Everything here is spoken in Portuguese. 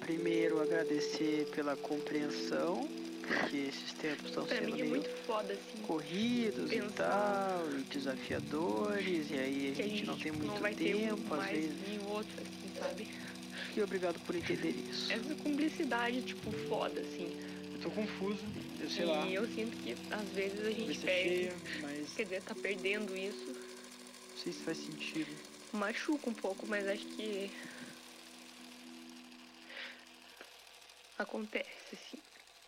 primeiro agradecer pela compreensão, porque esses tempos estão Pra sendo mim é meio muito foda, assim, corridos e pensar tal, e desafiadores, e aí a que gente não tem tipo, muito não vai ter tempo, um às mais vezes. que o outro, assim, sabe? E obrigado por entender isso. Essa cumplicidade, tipo, foda, assim. Eu tô confuso, eu sei lá. E eu sinto que às vezes a gente Cabeça perde. cheia, mas Quer dizer, tá perdendo isso. não sei se faz sentido. Machuca um pouco, mas acho que acontece, assim.